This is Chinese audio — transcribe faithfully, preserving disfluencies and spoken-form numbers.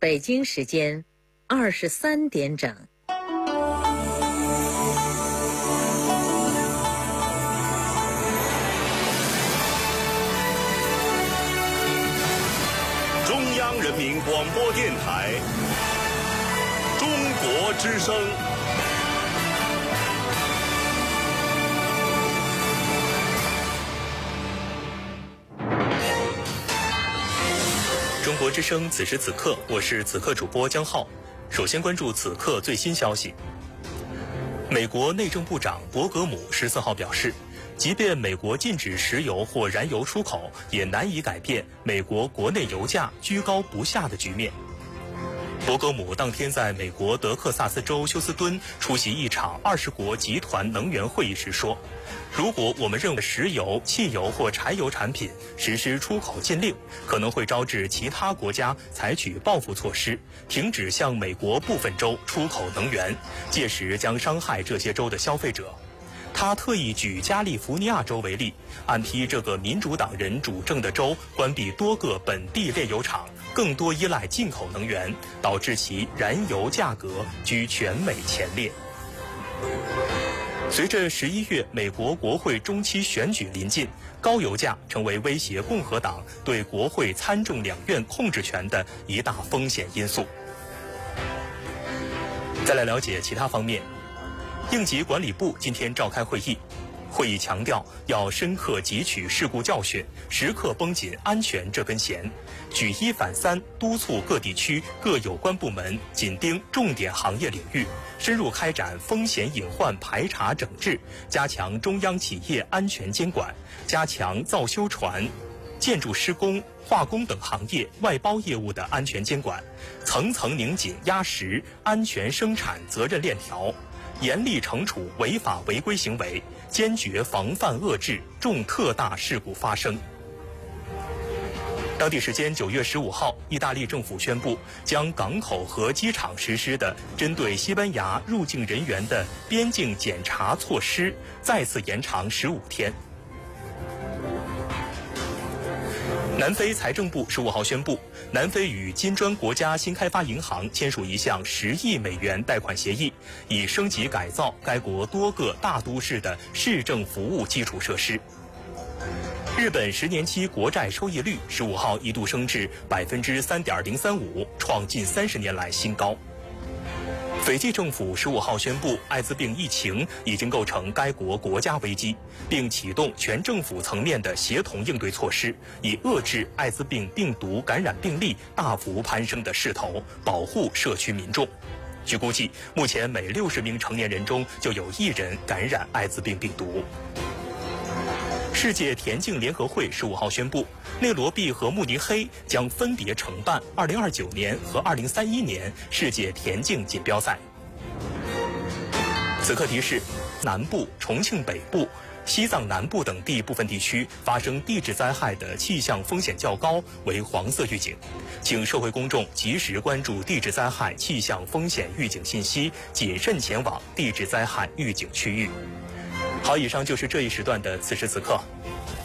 北京时间二十三点整。 中央人民广播电台中国之声。 中国之声，此时此刻，我是此刻主播江浩。首先关注此刻最新消息。美国内政部长伯格姆十四号表示，即便美国禁止石油或燃油出口，也难以改变美国国内油价居高不下的局面。伯格姆当天在美国德克萨斯州休斯敦出席一场二十国集团能源会议时说，如果我们认为石油、汽油或柴油产品实施出口禁令，可能会招致其他国家采取报复措施，停止向美国部分州出口能源，届时将伤害这些州的消费者。他特意举加利福尼亚州为例，暗批这个民主党人主政的州关闭多个本地炼油厂，更多依赖进口能源，导致其燃油价格居全美前列。随着十一月美国国会中期选举临近，高油价成为威胁共和党对国会参众两院控制权的一大风险因素。再来了解其他方面。应急管理部今天召开会议，会议强调要深刻汲取事故教训，时刻绷紧安全这根弦，举一反三，督促各地区各有关部门紧盯重点行业领域，深入开展风险隐患排查整治，加强中央企业安全监管，加强造修船、建筑施工、化工等行业外包业务的安全监管，层层拧紧压实安全生产责任链条，严厉惩处违法违规行为，坚决防范遏制重特大事故发生。当地时间九月十五号，意大利政府宣布将港口和机场实施的针对西班牙入境人员的边境检查措施再次延长十五天。南非财政部十五号宣布，南非与金砖国家新开发银行签署一项十亿美元贷款协议，以升级改造该国多个大都市的市政服务基础设施。日本十年期国债收益率十五号一度升至百分之三点零三五，创近三十年来新高。斐济政府十五号宣布，艾滋病疫情已经构成该国国家危机，并启动全政府层面的协同应对措施，以遏制艾滋病病毒感染病例大幅攀升的势头，保护社区民众。据估计，目前每六十名成年人中就有一人感染艾滋病病毒。世界田径联合会十五号宣布，内罗毕和慕尼黑将分别承办二零二九年和二零三一年世界田径锦标赛。此刻提示：南部、重庆北部、西藏南部等地部分地区发生地质灾害的气象风险较高，为黄色预警，请社会公众及时关注地质灾害气象风险预警信息，谨慎前往地质灾害预警区域。好，以上就是这一时段的此时此刻。